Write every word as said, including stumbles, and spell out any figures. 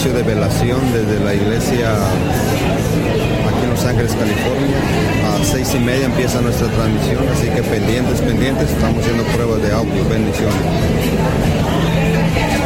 servicio de velación desde la iglesia aquí en Los Ángeles, California. A seis y media empieza nuestra transmisión, así que pendientes, pendientes, estamos haciendo pruebas de audio. Bendiciones.